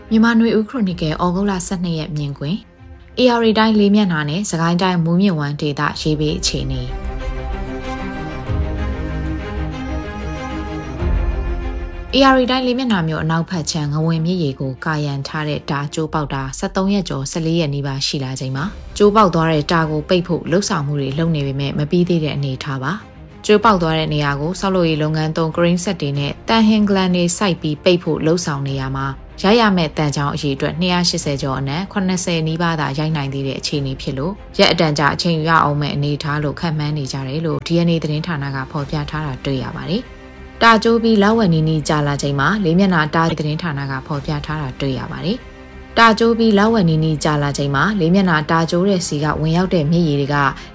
မြန်မာနွေဦးခရိုနီကယ်ဩဂုတ်လ12ရက်မြင်ကွင်း AR တိုင်း၄မျက်နှာနဲ့စကိုင်းတိုင်းမူးမြင့်ဝမ်းဒေသရေးပေးအခြေအနေAR တိုင်း၄မျက်နှာမျိုးအနောက်ဖက်ခြမ်းငဝင်မြစ်ရေကိုကာယံထားတဲ့တာကျိုးပေါက်တာ73ရက်ကျော်14ရက်နီးပါးရှိလာချိန်မှာကျိုးပေါက်သွားတဲ့တာကိုပိတ်ဖို့လှုပ်ဆောင်မှုတွေလုပ်နေပေမဲ့မပြီးသေးတဲ့အနေအထားပါကျိုးပေါက်သွားတဲ့နေရာကိုဆောက်လုပ်ရေးလုပ်ငန်းသုံး green set တွေနဲ့တန်ဟင်ဂလန်တွေစိုက်ပြီးပိတ်ဖို့လှုပ်ဆောင်နေရမှာရရမဲ့တန်ချောင်းအရေးအတွက်280ကျော်အနက်80နီးပါးသာရိုက်နိုင်သေးတဲ့အခြေအနေဖြစ်လို့ရက်အတန်ကြာအချိန်ယူရအောင်မဲ့အနေအထားလို့ခန့်မှန်းနေကြတယ်လို့ DNA သတင်းဌာနကဖော်ပြထားတာတွေ့ရပါတယ်။တာကျိုးပြီးလောက်ဝက်နီနီကြာလာချိန်မှာ၄မျက်နှာတာသတင်းဌာနကဖော်ပြထားတာတွေ့ရပါတယ်။တာကျိုးပြီးလောက်ဝက်နီနီကြာလာချိန်မှာ၄မျက်နှာတာကျိုးတဲ့စီကဝင်ရောက်တဲ့မြစ်ရည်တွေက